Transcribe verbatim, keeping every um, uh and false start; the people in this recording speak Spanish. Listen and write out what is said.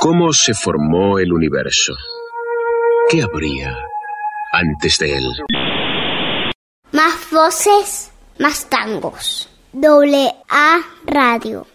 ¿Cómo se formó el universo? ¿Qué habría antes de él? Más voces, más tangos. Doble A Radio.